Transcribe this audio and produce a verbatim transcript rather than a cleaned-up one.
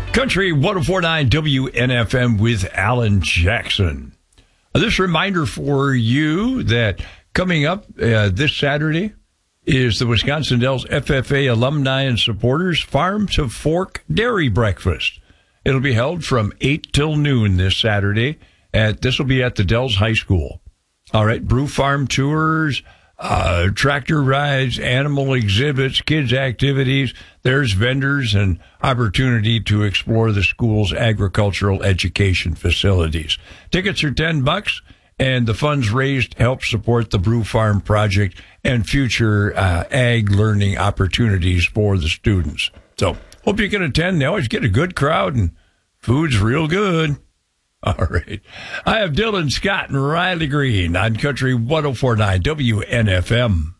Country one oh four point nine W N F M with Alan Jackson. Uh, this reminder for you that coming up uh, this Saturday is the Wisconsin Dells F F A alumni and supporters Farm to Fork Dairy Breakfast. It'll be held from eight till noon this Saturday. At This will be at the Dells High School. All right, brew farm tours, uh, tractor rides, animal exhibits, kids activities. There's vendors and opportunity to explore the school's agricultural education facilities. Tickets are ten bucks, and the funds raised help support the Brew Farm project and future uh, ag learning opportunities for the students. So hope you can attend. They always get a good crowd, and food's real good. All right. I have Dylan Scott and Riley Green on Country one oh four point nine W N F M.